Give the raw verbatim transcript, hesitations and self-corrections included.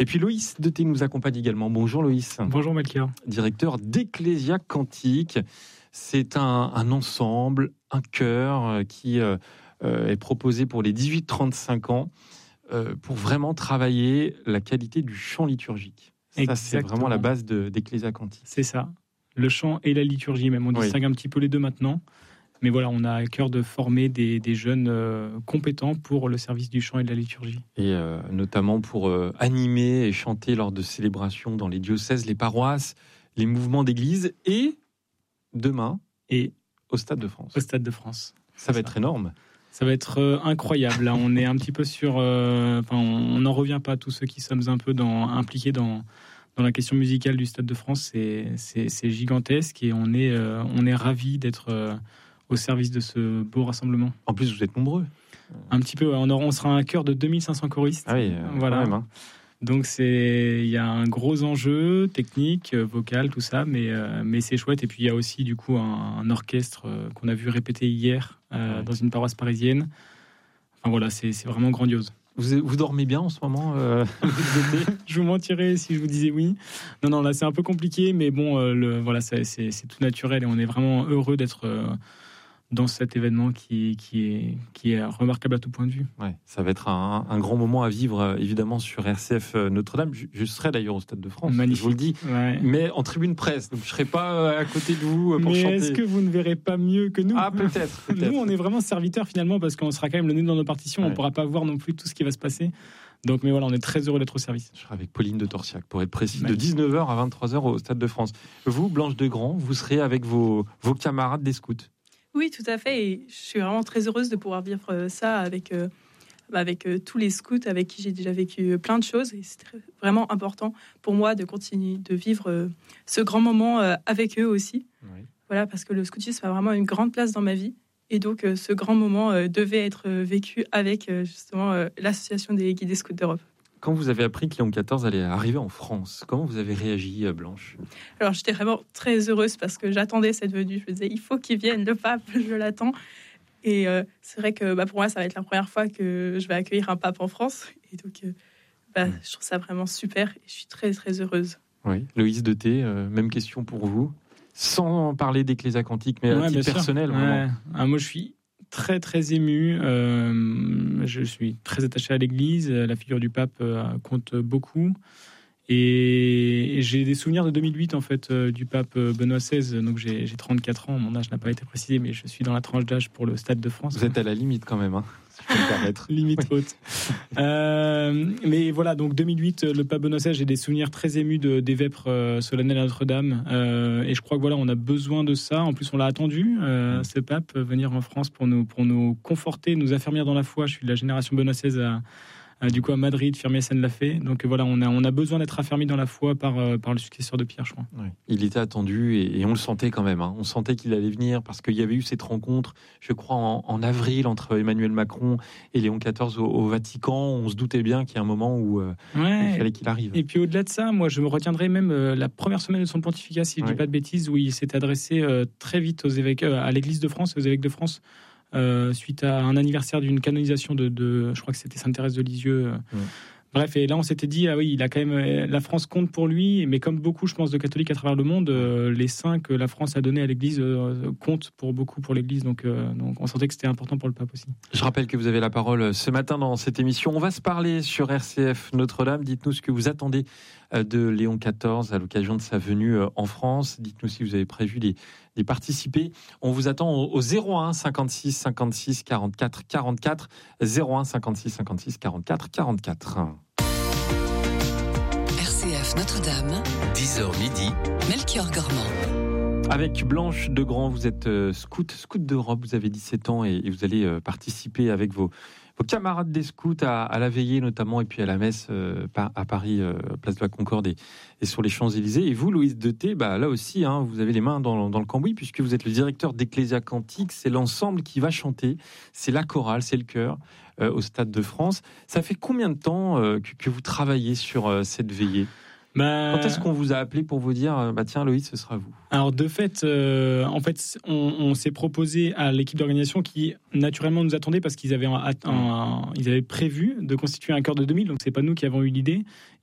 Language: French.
Et puis Loïs Deté nous accompagne également. Bonjour Loïs. Bonjour Melchior. Directeur d'Ecclésia Cantique. C'est un, un ensemble, un chœur qui euh, est proposé pour les dix-huit trente-cinq ans euh, pour vraiment travailler la qualité du chant liturgique. Ça, Exactement. C'est vraiment la base de, d'Ecclésia Cantique. C'est ça. Le chant et la liturgie même. On oui. distingue un petit peu les deux maintenant. Mais voilà, on a à cœur de former des, des jeunes euh, compétents pour le service du chant et de la liturgie. Et euh, notamment pour euh, animer et chanter lors de célébrations dans les diocèses, les paroisses, les mouvements d'église et demain et au Stade de France. Au Stade de France. Ça va ça. être énorme. Ça va être euh, incroyable. Là, on est un petit peu sur... Euh, on n'en revient pas, tous ceux qui sommes un peu dans, impliqués dans... Dans la question musicale du Stade de France, c'est, c'est, c'est gigantesque et on est, euh, on est ravis d'être euh, au service de ce beau rassemblement. En plus, vous êtes nombreux. Un petit peu, on, aura, on sera un chœur de deux mille cinq cents choristes. Ah oui, euh, voilà. Quand même, hein. Donc c'est, il y a un gros enjeu technique, vocal, tout ça, mais euh, mais c'est chouette. Et puis il y a aussi du coup un, un orchestre euh, qu'on a vu répéter hier euh, ouais. dans une paroisse parisienne. Enfin voilà, c'est, c'est vraiment grandiose. Vous, vous dormez bien en ce moment euh, Je vous mentirais si je vous disais oui. Non, non, là c'est un peu compliqué, mais bon, euh, le, voilà, c'est, c'est, c'est tout naturel et on est vraiment heureux d'être euh, dans cet événement qui, qui, est, qui est remarquable à tout point de vue. Ouais, ça va être un, un grand moment à vivre, évidemment, sur R C F Notre-Dame. Je, je serai d'ailleurs au Stade de France, Magnifique. Je vous le dis, ouais. mais en tribune presse, donc je ne serai pas à côté de vous pour mais chanter. Mais est-ce que vous ne verrez pas mieux que nous ? Ah, peut-être, peut-être. Nous, on est vraiment serviteurs finalement, parce qu'on sera quand même le nez dans nos partitions, ouais. on ne pourra pas voir non plus tout ce qui va se passer. Donc, mais voilà, on est très heureux d'être au service. Je serai avec Pauline de Torsiac, pour être précis, Magnifique. De dix-neuf heures à vingt-trois heures au Stade de France. Vous, Blanche Degrand, vous serez avec vos, vos camarades des scouts. Oui, tout à fait. Et je suis vraiment très heureuse de pouvoir vivre ça avec, euh, avec euh, tous les scouts avec qui j'ai déjà vécu plein de choses. Et c'est vraiment important pour moi de continuer de vivre euh, ce grand moment euh, avec eux aussi. Oui. Voilà, parce que le scoutisme a vraiment une grande place dans ma vie. Et donc, euh, ce grand moment euh, devait être vécu avec euh, justement euh, l'association des guides des scouts d'Europe. Quand vous avez appris que Léon quatorze allait arriver en France, comment vous avez réagi, Blanche ? Alors, j'étais vraiment très heureuse parce que j'attendais cette venue. Je me disais, il faut qu'il vienne, le pape, je l'attends. Et euh, c'est vrai que bah, pour moi, ça va être la première fois que je vais accueillir un pape en France. Et donc, euh, bah, mmh. je trouve ça vraiment super et je suis très, très heureuse. Oui, Loïs Deté, euh, même question pour vous. Sans parler d'Ecclésia Cantique, mais ouais, à titre personnel, ouais. vraiment. Ah, moi, je suis très très ému. Euh, je suis très attaché à l'Église. La figure du pape euh, compte beaucoup. Et, et j'ai des souvenirs de deux mille huit en fait euh, du pape Benoît seize. Donc j'ai, j'ai trente-quatre ans. Mon âge n'a pas été précisé, mais je suis dans la tranche d'âge pour le Stade de France. Vous êtes à la limite quand même, hein, si je peux me permettre. Limite haute. euh, mais voilà, donc deux mille huit, le pape Benoît seize. J'ai des souvenirs très émus de, des vêpres euh, solennelles à Notre-Dame. Euh, et je crois que voilà, on a besoin de ça. En plus, on l'a attendu, euh, ce pape, venir en France pour nous pour nous conforter, nous affermir dans la foi. Je suis de la génération Benoît seize à du coup à Madrid, Firmier Sen l'a fait. Donc voilà, on a, on a besoin d'être affermis dans la foi par, euh, par le successeur de Pierre, je crois. Oui. Il était attendu et, et on le sentait quand même. Hein. On sentait qu'il allait venir parce qu'il y avait eu cette rencontre, je crois, en, en avril entre Emmanuel Macron et Léon quatorze au, au Vatican. On se doutait bien qu'il y a un moment où euh, ouais. il fallait qu'il arrive. Et puis au-delà de ça, moi je me retiendrai même euh, la première semaine de son pontificat, si je ne oui. dis pas de bêtises, où il s'est adressé euh, très vite aux évêques, euh, à l'Église de France, aux évêques de France. Euh, suite à un anniversaire d'une canonisation de, de je crois que c'était Sainte Thérèse de Lisieux. Euh. Ouais. Bref, et là on s'était dit ah oui, il a quand même la France compte pour lui, mais comme beaucoup, je pense, de catholiques à travers le monde, euh, les saints que la France a donnés à l'Église euh, comptent pour beaucoup pour l'Église, donc euh, donc on sentait que c'était important pour le pape aussi. Je rappelle que vous avez la parole ce matin dans cette émission. On va se parler sur R C F Notre-Dame. Dites-nous ce que vous attendez de Léon quatorze à l'occasion de sa venue en France. Dites-nous si vous avez prévu d'y, d'y participer. On vous attend au zéro un cinquante-six cinquante-six quarante-quatre quarante-quatre zéro un cinquante-six cinquante-six quarante-quatre quarante-quatre. R C F Notre-Dame, dix heures midi, Melchior Gormand. Avec Blanche Degrand, vous êtes euh, scout, scout d'Europe, vous avez dix-sept ans et, et vous allez euh, participer avec vos, vos camarades des scouts à, à la veillée notamment et puis à la messe euh, à Paris, euh, place de la Concorde et, et sur les Champs-Élysées. Et vous, Loïs Deté, bah, là aussi, hein, vous avez les mains dans, dans le cambouis puisque vous êtes le directeur d'Ecclésia Cantique. C'est l'ensemble qui va chanter, c'est la chorale, c'est le chœur euh, au Stade de France. Ça fait combien de temps euh, que, que vous travaillez sur euh, cette veillée ? Bah, quand est-ce qu'on vous a appelé pour vous dire bah tiens Loïs, ce sera vous? Alors de fait, euh, en fait, on, on s'est proposé à l'équipe d'organisation qui naturellement nous attendait parce qu'ils avaient un, un, ils avaient prévu de constituer un chœur de deux mille, donc c'est pas nous qui avons eu l'idée.